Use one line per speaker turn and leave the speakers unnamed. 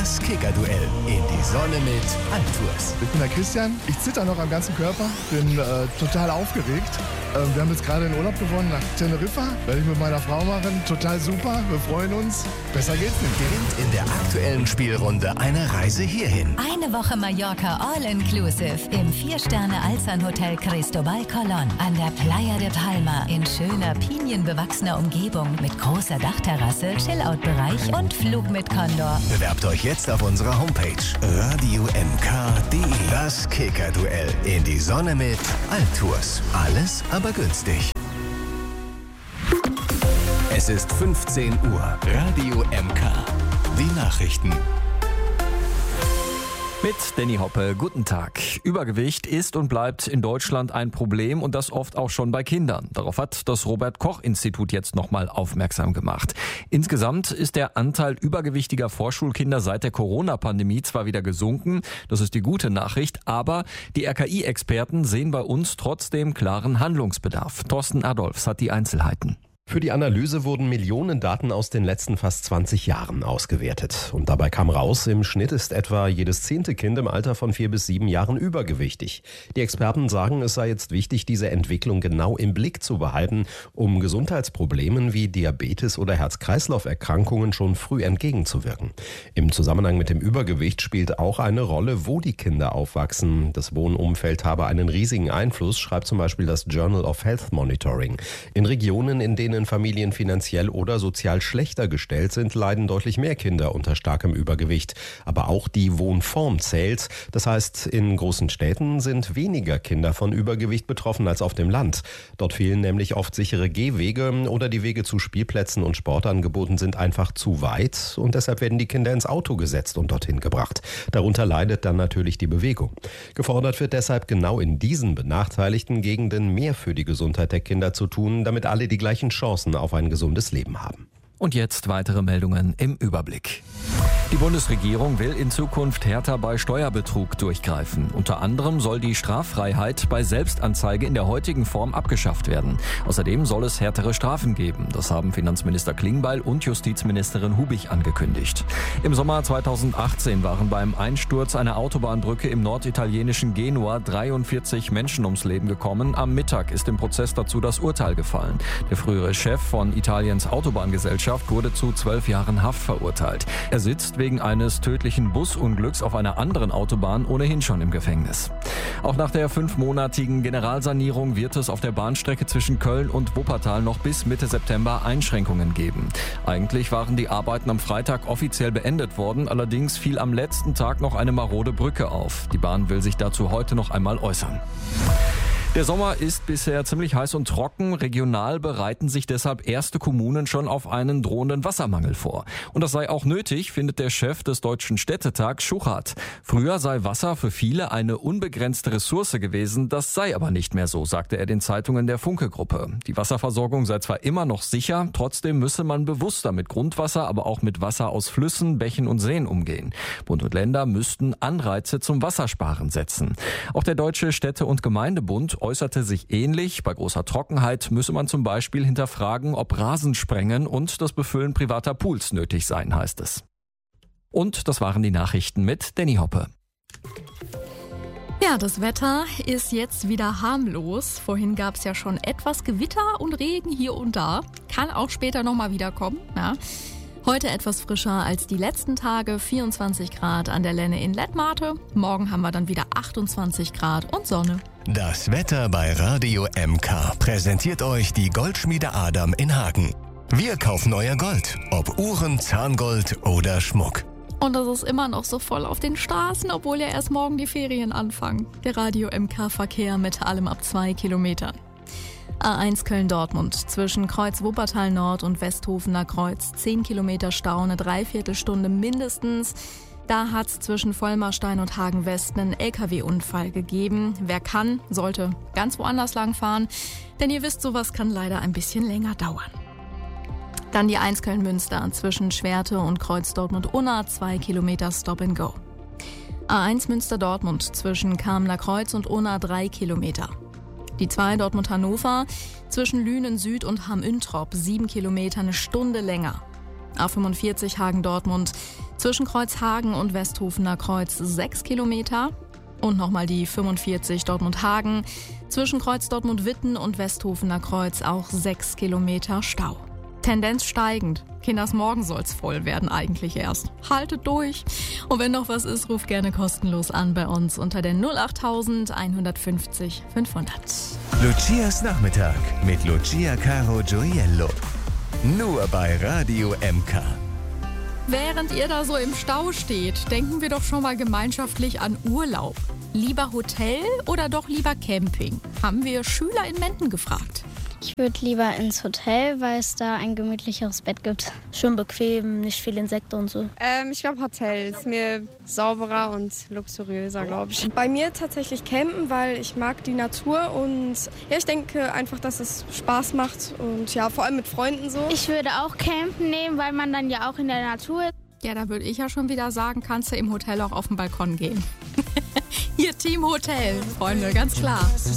Das Kicker-Duell in die Sonne mit Altours.
Ich bin der Christian, ich zitter noch am ganzen Körper, bin total aufgeregt. Wir haben jetzt gerade den Urlaub gewonnen nach Teneriffa, werde ich mit meiner Frau machen, total super, wir freuen uns, besser geht's nicht.
Gewinnt in der aktuellen Spielrunde eine Reise hierhin.
Eine Woche Mallorca All-Inclusive im 4-Sterne-Alzan-Hotel Cristobal Colón an der Playa de Palma in schöner, pinienbewachsener Umgebung mit großer Dachterrasse, Chillout-Bereich und Flug mit Condor.
Bewerbt euch jetzt auf unserer Homepage radiomk.de. Das Kicker-Duell in die Sonne mit Altours. Alles aber günstig. Es ist 15 Uhr. Radio MK. Die Nachrichten.
Mit Danny Hoppe, guten Tag. Übergewicht ist und bleibt in Deutschland ein Problem und das oft auch schon bei Kindern. Darauf hat das Robert-Koch-Institut jetzt nochmal aufmerksam gemacht. Insgesamt ist der Anteil übergewichtiger Vorschulkinder seit der Corona-Pandemie zwar wieder gesunken, das ist die gute Nachricht, aber die RKI-Experten sehen bei uns trotzdem klaren Handlungsbedarf. Thorsten Adolphs hat die Einzelheiten.
Für die Analyse wurden Millionen Daten aus den letzten fast 20 Jahren ausgewertet. Und dabei kam raus, im Schnitt ist etwa jedes 10. Kind im Alter von 4 bis 7 Jahren übergewichtig. Die Experten sagen, es sei jetzt wichtig, diese Entwicklung genau im Blick zu behalten, um Gesundheitsproblemen wie Diabetes oder Herz-Kreislauf-Erkrankungen schon früh entgegenzuwirken. Im Zusammenhang mit dem Übergewicht spielt auch eine Rolle, wo die Kinder aufwachsen. Das Wohnumfeld habe einen riesigen Einfluss, schreibt zum Beispiel das Journal of Health Monitoring. In Regionen, in denen Familien finanziell oder sozial schlechter gestellt sind, leiden deutlich mehr Kinder unter starkem Übergewicht. Aber auch die Wohnform zählt. Das heißt, in großen Städten sind weniger Kinder von Übergewicht betroffen als auf dem Land. Dort fehlen nämlich oft sichere Gehwege oder die Wege zu Spielplätzen und Sportangeboten sind einfach zu weit und deshalb werden die Kinder ins Auto gesetzt und dorthin gebracht. Darunter leidet dann natürlich die Bewegung. Gefordert wird deshalb genau in diesen benachteiligten Gegenden mehr für die Gesundheit der Kinder zu tun, damit alle die gleichen Chancen auf ein gesundes Leben haben.
Und jetzt weitere Meldungen im Überblick. Die Bundesregierung will in Zukunft härter bei Steuerbetrug durchgreifen. Unter anderem soll die Straffreiheit bei Selbstanzeige in der heutigen Form abgeschafft werden. Außerdem soll es härtere Strafen geben. Das haben Finanzminister Klingbeil und Justizministerin Hubig angekündigt. Im Sommer 2018 waren beim Einsturz einer Autobahnbrücke im norditalienischen Genua 43 Menschen ums Leben gekommen. Am Mittag ist im Prozess dazu das Urteil gefallen. Der frühere Chef von Italiens Autobahngesellschaft wurde zu 12 Jahren Haft verurteilt. Er sitzt wegen eines tödlichen Busunglücks auf einer anderen Autobahn ohnehin schon im Gefängnis. Auch nach der 5-monatigen Generalsanierung wird es auf der Bahnstrecke zwischen Köln und Wuppertal noch bis Mitte September Einschränkungen geben. Eigentlich waren die Arbeiten am Freitag offiziell beendet worden, allerdings fiel am letzten Tag noch eine marode Brücke auf. Die Bahn will sich dazu heute noch einmal äußern. Der Sommer ist bisher ziemlich heiß und trocken. Regional bereiten sich deshalb erste Kommunen schon auf einen drohenden Wassermangel vor. Und das sei auch nötig, findet der Chef des Deutschen Städtetags Schuchart. Früher sei Wasser für viele eine unbegrenzte Ressource gewesen. Das sei aber nicht mehr so, sagte er den Zeitungen der Funke-Gruppe. Die Wasserversorgung sei zwar immer noch sicher, trotzdem müsse man bewusster mit Grundwasser, aber auch mit Wasser aus Flüssen, Bächen und Seen umgehen. Bund und Länder müssten Anreize zum Wassersparen setzen. Auch der Deutsche Städte- und Gemeindebund äußerte sich ähnlich. Bei großer Trockenheit müsse man zum Beispiel hinterfragen, ob Rasensprengen und das Befüllen privater Pools nötig seien, heißt es. Und das waren die Nachrichten mit Danny Hoppe.
Ja, das Wetter ist jetzt wieder harmlos. Vorhin gab es ja schon etwas Gewitter und Regen hier und da. Kann auch später nochmal wiederkommen. Ja. Heute etwas frischer als die letzten Tage, 24 Grad an der Lenne in Lettmate. Morgen haben wir dann wieder 28 Grad und Sonne.
Das Wetter bei Radio MK präsentiert euch die Goldschmiede Adam in Hagen. Wir kaufen euer Gold, ob Uhren, Zahngold oder Schmuck.
Und es ist immer noch so voll auf den Straßen, obwohl ja erst morgen die Ferien anfangen. Der Radio MK-Verkehr mit allem ab 2 Kilometern. A1 Köln-Dortmund zwischen Kreuz Wuppertal Nord und Westhofener Kreuz. 10 Kilometer Stau, eine Dreiviertelstunde mindestens. Da hat es zwischen Vollmarstein und Hagen West einen LKW-Unfall gegeben. Wer kann, sollte ganz woanders lang fahren. Denn ihr wisst, sowas kann leider ein bisschen länger dauern. Dann die 1 Köln-Münster zwischen Schwerte und Kreuz Dortmund-Unna. 2 Kilometer Stop and Go. A1 Münster-Dortmund zwischen Kamener Kreuz und Unna. 3 Kilometer. Die 2 Dortmund-Hannover zwischen Lünen Süd und Hamm-Üntrop 7 Kilometer, eine Stunde länger. A45 Hagen-Dortmund Zwischen Kreuzhagen und Westhofener Kreuz 6 Kilometer. Und nochmal die 45 Dortmund-Hagen. Zwischen Kreuz Dortmund-Witten und Westhofener Kreuz auch 6 Kilometer Stau. Tendenz steigend. Morgen soll's voll werden eigentlich erst. Haltet durch. Und wenn noch was ist, ruft gerne kostenlos an bei uns unter der 08000 150 500.
Lucias Nachmittag mit Lucia Caro Gioiello. Nur bei Radio MK.
Während ihr da so im Stau steht, denken wir doch schon mal gemeinschaftlich an Urlaub. Lieber Hotel oder doch lieber Camping? Haben wir Schüler in Menden gefragt.
Ich würde lieber ins Hotel, weil es da ein gemütlicheres Bett gibt. Schön bequem, nicht viel Insekten und so.
Ich glaube Hotel. Ist mir sauberer und luxuriöser, glaube ich. Bei mir tatsächlich campen, weil ich mag die Natur und ja, ich denke einfach, dass es Spaß macht und ja, vor allem mit Freunden so.
Ich würde auch campen nehmen, weil man dann ja auch in der Natur ist.
Ja, da würde ich ja schon wieder sagen, kannst du im Hotel auch auf den Balkon gehen. Hier Team Hotel, Freunde, ganz klar.